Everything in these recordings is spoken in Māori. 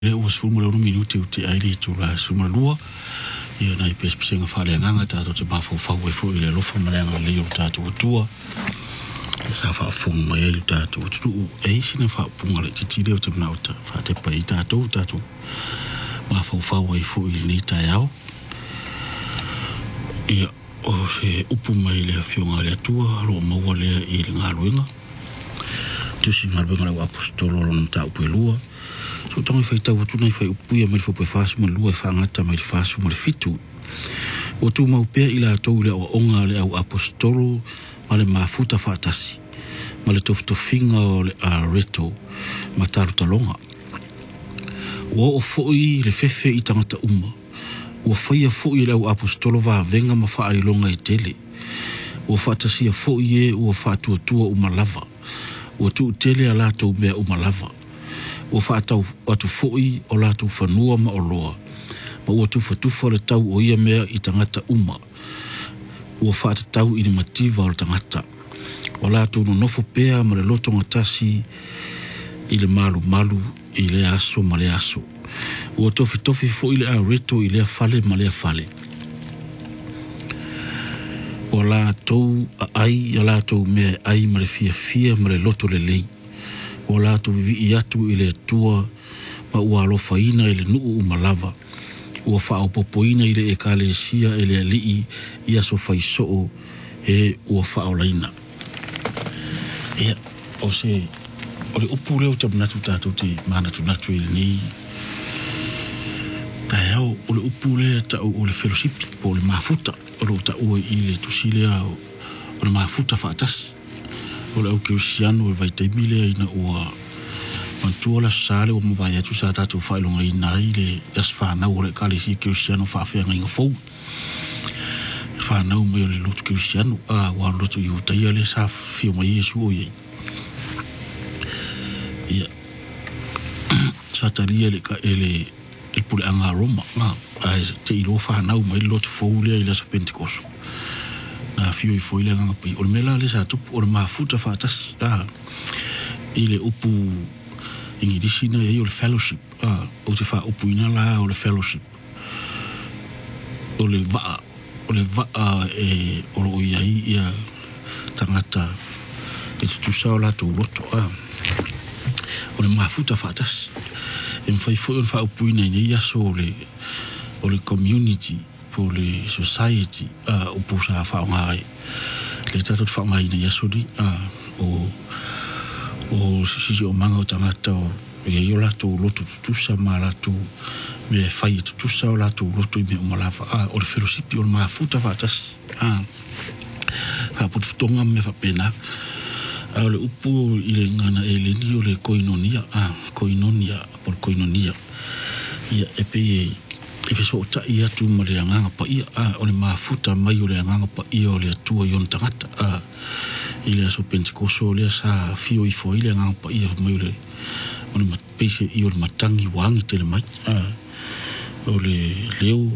e o sfu mo minuti o te aile tu la suma lua ia na ipes pisenga fale nganga tato te mafo fa we fu ile lo fa malanga le yo tato tua sa fa fu mo ye tato tu e sina fa punga le titi le te nauta fa te pa tato mafo fa we fu ile ta yao ia o se upu mai le fionga le tua lo mo le ile ngaluinga tu si ngaluinga le apostolo lo ta upu lua so tonga fai tau tu nei fai upuia mai fo pe fasu mo lua fa ngata mai fasu mo fitu o tu mau pe ila tau le o onga le au apostolo ma le mafuta fatasi ma le toftofinga o le reto mataru talonga o foi le fefe i tangata uma o fai foi le au apostolo va venga ma fa ai longa i tele o fatasi foi e o fatu tua uma lava o tu tele ala tau mea uma lava o whaatau atu foi o latu whanua ma o loa. Ma ua tufa le tau o ia mea i tangata uma. Ua whaatatau i ni mativa o le tangata. O latu no nofo pea ma le loto ngatasi i le malu i le aso ma le aso. Ua tofi foi le a reto i le fale ma le fale. O latu ai o latu mea ai ma le fia ma le loto le lei. O latu vivi i atu i le tua ma ua alofa ina i le nuu umalava. Ua whao popoina i le ekalesia i le alii i aso whaisoo e ua whao laina. Ia, o le upu leo te manatu tātou te manatu natu i le nei. Tai au, o le upu leo tau o le fellowship po le mafuta. O le ta ua i le tusilea o le mafuta whaatasi. O le au Kirisiano e vai taimile ina ua mantua la sale o mawai atu sa tatu whailonga i nai le aswhanau o le kalesi Kirisiano whaafeanga inga fau. Whanau mai o le lotu Kirisiano a wa lotu i utaia le sa fio mai Yesu o iei. Ia. Sataria le ka ele pule anga Roma a te ilo whanau mai lotu fau lea i lasa Pentecost. Na fio i foi le nganga pai o le mela le sa tupu o le mafuta whaatasi i le upu ingidisina e o le fellowship o te wha upu ina la o le fellowship o le vaa e o lo iai ia tangata e tutusa o la tau loto o le mafuta whaatasi e mwhai foi o le wha upu ina i aso o le community po le society upu sa whaongai le tatot whaongai na yasuri o sisi o manga o tangata o i o lato loto tutusa ma lato me whai tutusa o lato loto i me umalawa o le fellowship o le mafuta whaatasi pututonga me whapena o le upu i le ngana e le ni o le koinonia po le koinonia ia e pe e so ta ia tu ma le nganga pa ia o le mafuta mai o le nganga pa ia o le tua i on tangata i le aso Pentecost o le sa fio i foi le nganga pa ia mai o le pese i o le matangi wangi tele mai o le leo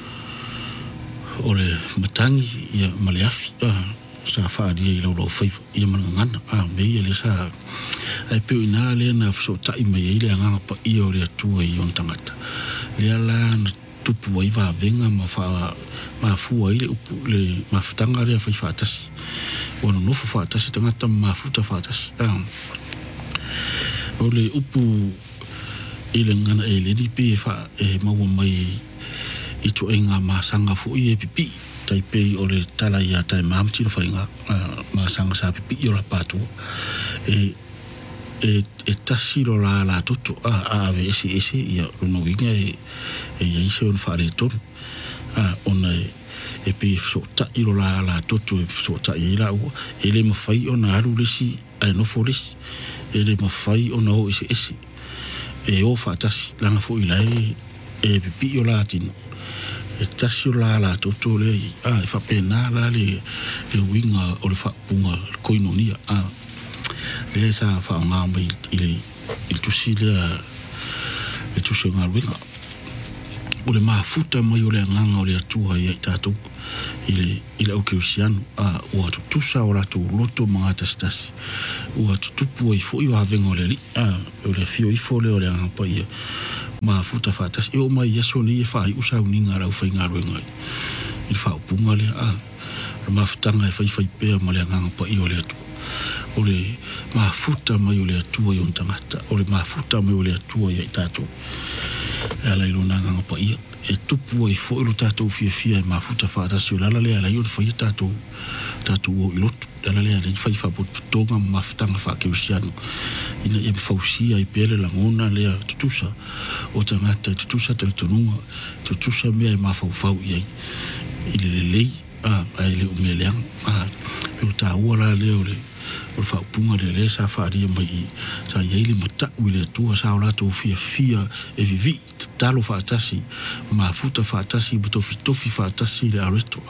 o le matangi ia ma le afi sa whaadia i lau whaifa ia manangana me ia le sa ai peo ina le na so ta i mai i le nganga pa ia o le tua i on tangata le ala na tupu ai va venga ma fua ile upu le mafutanga le fa fatasi ono no fa fatasi tangata mafuta fatasi o le upu ile ngana ele di pe fa maua mai i tu enga masanga fu i pipi taipei o le tala ia tai mamti lo fainga masanga sa pipi o la patu e tasiro la toto ave ese ia no winga e ia ise on fare ton ona e pe so ta ilo la toto so ta ila o ele mo fai ona alu lesi ai no folis ele mo fai ona o ese e o fatasi langa fo ila e pipi o la tino e tasiro la toto le e fa pena la le winga o le fa punga koinonia le sa fa nga mai il tusi le tusi nga winga o le mafuta mai o le nganga o le atua ia tātou i le au Kristiano ua tutusa o rātou loto mga tasitasi ua tutupu ai fo i wavenga o le li o le fio i fo le o le angapa ia mafuta whātasi o mai iaso ni e whai usau ni ngā rau whai ngā ruenga i whao punga le le mafutanga e whai pēa ma le angapa i o le atua o le mafuta mai o le atua i on tangata o le mafuta mai o le atua i tātou e ala ilo nanga ngapa ia e tupu ai fo ilo tātou fia e mafuta whaatasi o lala lea ala ilo whai tātou o ilotu ala lea le whai whapotonga mafutanga whakeusiano ina e mwhausia i pere langona lea tutusa o tangata tutusa tali tonunga tutusa mea e mawhau iai i le lei ai le umeleanga ilo tā uala leo le o whaupunga le sa whaaria mai i sa iei mata uile tua sa o lato fia e vivi talo whaatasi mafuta whaatasi tofi whaatasi le areto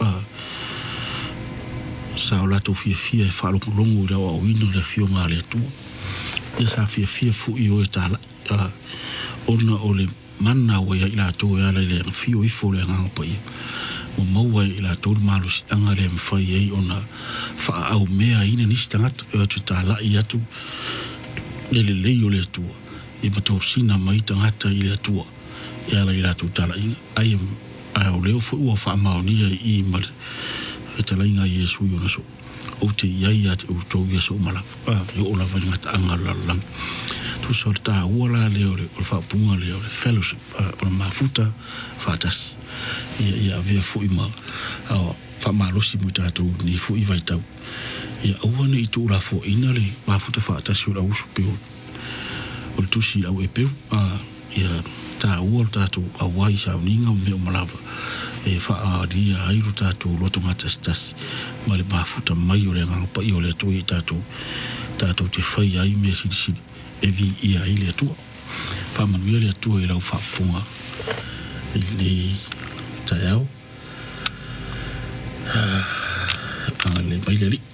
sa o lato fia e whaalongo i rawa o ino le fio ngā le tua ia sa fia fu i o e tala ona o le mana o ia i lato e ala le fio ifo le ngangapa ia o maua i la tōru malusi anga le mwhai ei ona wha au mea ina nisi tangata e atu tā lai atu le lei o le atua e mato sina mai tangata i le atua e ala i la tō tā lai ai au leo fu ua wha maonia i mal e tā lai ngā Iesu i ona so o te iai ate o tō Iesu o malafu i o la vai ngata anga lalang tu sa tā uala leo le o whapunga leo le fellowship o mafuta whaatasi ia vea fo ima fa malosi mo tātou ni fo i vai tau ia auana i tō la fo ina le mafuta whaatasi o la usu peo o le tusi au e peo ia tā ua tātou awai sa uninga o meo malava e wha ria airu tātou loto ngata stasi ma le mafuta mai o le ngangapa i o le atua i tātou te whai ai mea siri e vi ia i le atua whamanuia le atua i lau whafunga i le tai au le mai le li